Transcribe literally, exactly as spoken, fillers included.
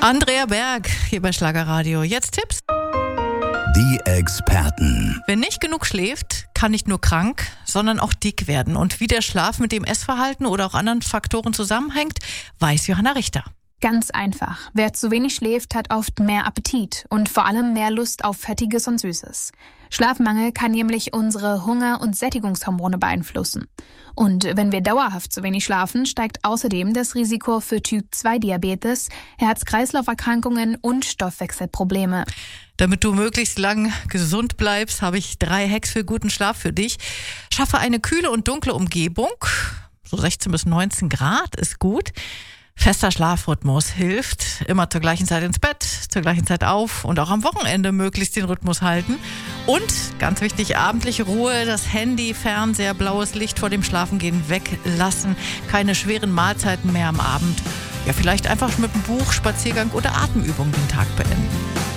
Andrea Berg hier bei Schlagerradio. Jetzt Tipps. Die Experten. Wer nicht genug schläft, kann nicht nur krank, sondern auch dick werden. Und wie der Schlaf mit dem Essverhalten oder auch anderen Faktoren zusammenhängt, weiß Johanna Richter. Ganz einfach. Wer zu wenig schläft, hat oft mehr Appetit und vor allem mehr Lust auf Fettiges und Süßes. Schlafmangel kann nämlich unsere Hunger- und Sättigungshormone beeinflussen. Und wenn wir dauerhaft zu wenig schlafen, steigt außerdem das Risiko für Typ zwei Diabetes, Herz-Kreislauf-Erkrankungen und Stoffwechselprobleme. Damit du möglichst lang gesund bleibst, habe ich drei Hacks für guten Schlaf für dich. Schaffe eine kühle und dunkle Umgebung. So sechzehn bis neunzehn Grad ist gut. Fester Schlafrhythmus hilft. Immer zur gleichen Zeit ins Bett, zur gleichen Zeit auf und auch am Wochenende möglichst den Rhythmus halten. Und, ganz wichtig, abendliche Ruhe, das Handy, Fernseher, blaues Licht vor dem Schlafengehen weglassen. Keine schweren Mahlzeiten mehr am Abend. Ja, vielleicht einfach mit einem Buch, Spaziergang oder Atemübung den Tag beenden.